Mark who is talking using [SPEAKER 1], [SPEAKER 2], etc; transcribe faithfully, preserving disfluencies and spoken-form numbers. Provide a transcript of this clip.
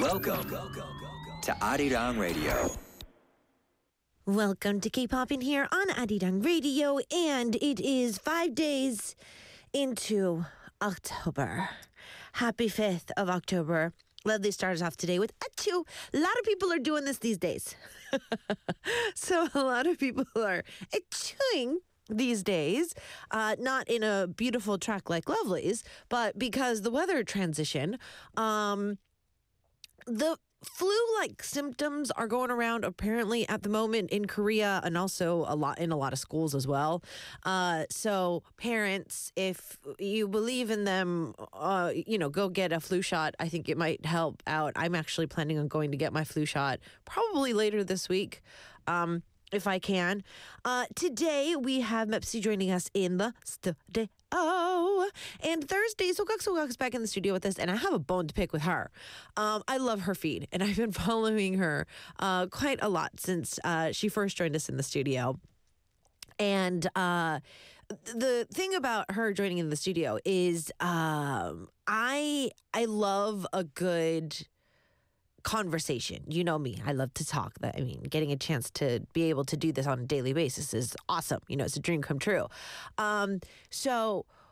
[SPEAKER 1] Welcome to Arirang Radio.
[SPEAKER 2] Welcome to K-Pop in here on Arirang Radio, and it is five days into October. Happy fifth of October. Leslie starts off today with achoo. A lot of people are doing this these days. So a lot of people are achooing these days, uh, not in a beautiful track like Lovely's, but because the weather transition, um, the flu-like symptoms are going around apparently at the moment in Korea and also a lot in a lot of schools as well. Uh, so parents, if you believe in them, uh, you know, go get a flu shot. I think it might help out. I'm actually planning on going to get my flu shot probably later this week. Um, if I can. Uh, today, we have Mepsi joining us in the studio. And Thursday, Sogak Sogak's back in the studio with us, and I have a bone to pick with her. Um, I love her feed, and I've been following her uh, quite a lot since uh, she first joined us in the studio. And uh, the thing about her joining in the studio is um, I I love a good conversation. You know me. I love to talk. That I mean, getting a chance to be able to do this on a daily basis is awesome. You know, it's a dream come true. Um, so